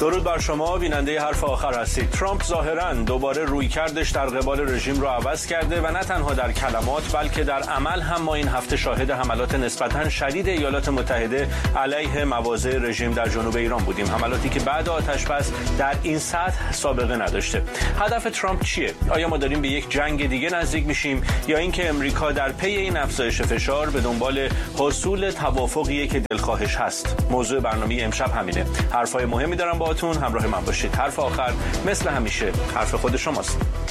درود بر شما بیننده حرف آخر هستید. ترامپ ظاهراً دوباره رویکردش در قبال رژیم رو عوض کرده و نه تنها در کلمات بلکه در عمل هم ما این هفته شاهد حملات نسبتاً شدید ایالات متحده علیه مواضع رژیم در جنوب ایران بودیم. حملاتی که بعد آتش‌بس در این سطح سابقه نداشته. هدف ترامپ چیه؟ آیا ما داریم به یک جنگ دیگه نزدیک میشیم یا اینکه امریکا در پی این افزایش فشار به دنبال حصول توافقیه که دلخواهش هست؟ موضوع برنامه امشب همینه. حرفای مهمی دارم باهاتون، همراه من باشید. حرف آخر مثل همیشه حرف خود شماست.